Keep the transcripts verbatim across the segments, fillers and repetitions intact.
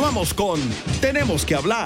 Continuamos con Tenemos que hablar.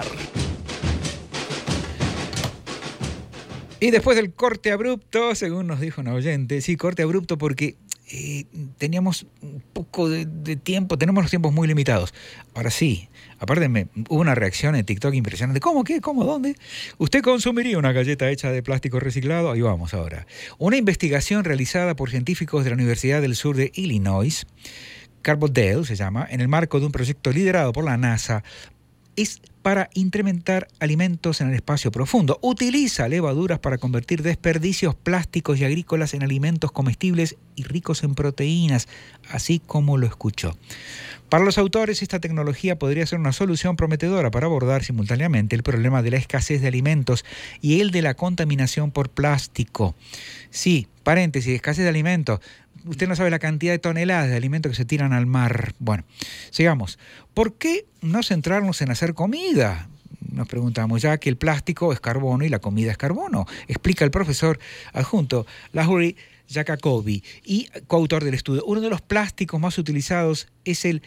Y después del corte abrupto, según nos dijo una oyente, sí, corte abrupto porque eh, teníamos un poco de, de tiempo, tenemos los tiempos muy limitados. Ahora sí, aparte me, hubo una reacción en TikTok impresionante. ¿Cómo? ¿Qué? ¿Cómo? ¿Dónde? ¿Usted consumiría una galleta hecha de plástico reciclado? Ahí vamos ahora. Una investigación realizada por científicos de la Universidad del Sur de Illinois, Carbondale se llama, en el marco de un proyecto liderado por la NASA, es para incrementar alimentos en el espacio profundo. Utiliza levaduras para convertir desperdicios plásticos y agrícolas en alimentos comestibles y ricos en proteínas, así como lo escuchó. Para los autores, esta tecnología podría ser una solución prometedora para abordar simultáneamente el problema de la escasez de alimentos y el de la contaminación por plástico. Sí, paréntesis, escasez de alimentos. Usted no sabe la cantidad de toneladas de alimentos que se tiran al mar. Bueno, sigamos. ¿Por qué no centrarnos en hacer comida? Nos preguntamos, ya que el plástico es carbono y la comida es carbono. Explica el profesor adjunto Lauri Jacobi y coautor del estudio. Uno de los plásticos más utilizados es el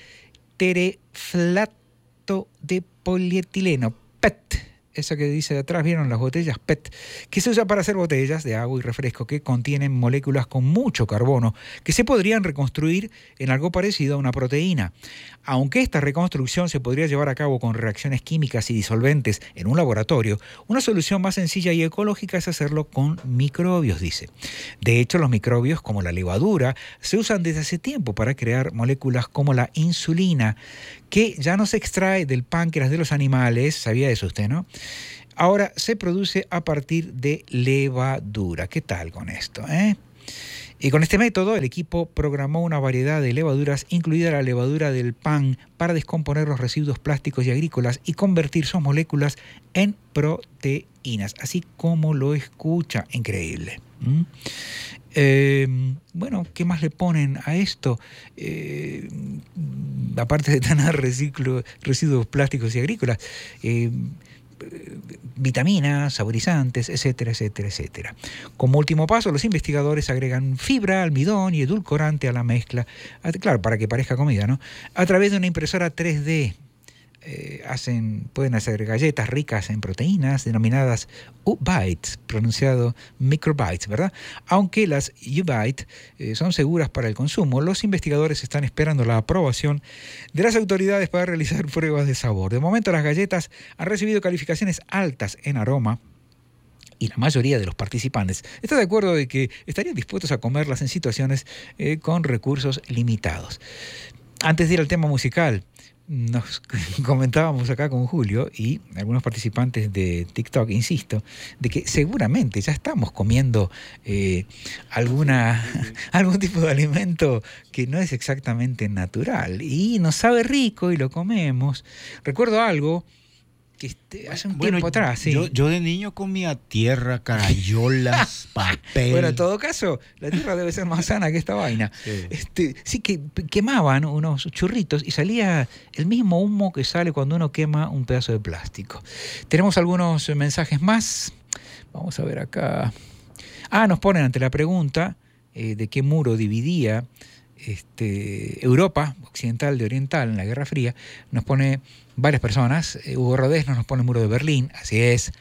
tereflato de polietileno, P E T. Eso que dice de atrás, ¿vieron las botellas P E T? Que se usa para hacer botellas de agua y refresco que contienen moléculas con mucho carbono que se podrían reconstruir en algo parecido a una proteína. Aunque esta reconstrucción se podría llevar a cabo con reacciones químicas y disolventes en un laboratorio, una solución más sencilla y ecológica es hacerlo con microbios, dice. De hecho, los microbios, como la levadura, se usan desde hace tiempo para crear moléculas como la insulina, que ya no se extrae del páncreas de los animales, sabía eso usted, ¿no? Ahora se produce a partir de levadura. ¿Qué tal con esto, eh? Y con este método, el equipo programó una variedad de levaduras, incluida la levadura del pan, para descomponer los residuos plásticos y agrícolas y convertir sus moléculas en proteínas, así como lo escucha. Increíble. ¿Mm? Eh, bueno, ¿qué más le ponen a esto? Eh, aparte de tener reciclo, residuos plásticos y agrícolas, eh, vitaminas, saborizantes, etcétera, etcétera, etcétera. Como último paso, los investigadores agregan fibra, almidón y edulcorante a la mezcla, claro, para que parezca comida, ¿no? A través de una impresora tres D. Eh, hacen, pueden hacer galletas ricas en proteínas denominadas U-Bites, pronunciado microbytes, ¿verdad? Aunque las U-Bites eh, son seguras para el consumo, los investigadores están esperando la aprobación de las autoridades para realizar pruebas de sabor. De momento, las galletas han recibido calificaciones altas en aroma y la mayoría de los participantes está de acuerdo de que estarían dispuestos a comerlas en situaciones eh, con recursos limitados. Antes de ir al tema musical, nos comentábamos acá con Julio y algunos participantes de TikTok, insisto, de que seguramente ya estamos comiendo eh, alguna, algún tipo de alimento que no es exactamente natural y nos sabe rico y lo comemos. Recuerdo algo que este, hace un bueno, tiempo atrás, sí. Yo, yo de niño comía tierra, carayolas, papel. Bueno, en todo caso, la tierra debe ser más sana que esta vaina. Sí, Este, sí que quemaban unos churritos y salía el mismo humo que sale cuando uno quema un pedazo de plástico. Tenemos algunos mensajes más. Vamos a ver acá. Ah, nos ponen ante la pregunta eh, de qué muro dividía este, Europa occidental de oriental en la Guerra Fría. Nos pone varias personas. Eh, Hugo Rodés nos pone el muro de Berlín. Así es.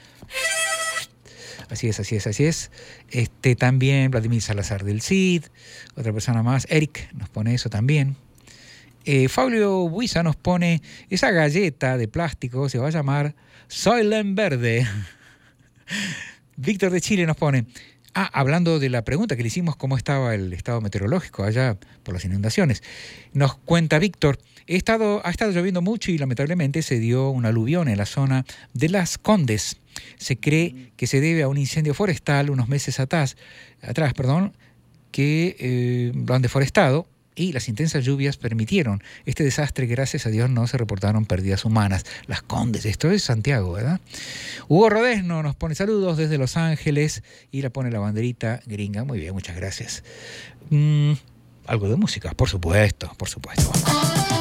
Así es, así es, así es. Este, también Vladimir Salazar del Cid, otra persona más. Eric nos pone eso también. Eh, Fabio Buiza nos pone, esa galleta de plástico se va a llamar Soylent Verde. Víctor de Chile nos pone, ah, hablando de la pregunta que le hicimos, cómo estaba el estado meteorológico allá por las inundaciones. Nos cuenta Víctor, he estado, ha estado lloviendo mucho y lamentablemente se dio un aluvión en la zona de Las Condes. Se cree que se debe a un incendio forestal unos meses atrás, atrás perdón, que eh, lo han deforestado y las intensas lluvias permitieron este desastre. Gracias a Dios no se reportaron pérdidas humanas. Las Condes, esto es Santiago, ¿verdad? Hugo Rodesno nos pone saludos desde Los Ángeles y la pone la banderita gringa. Muy bien, muchas gracias. Mm, algo de música, por supuesto, por supuesto. Vamos.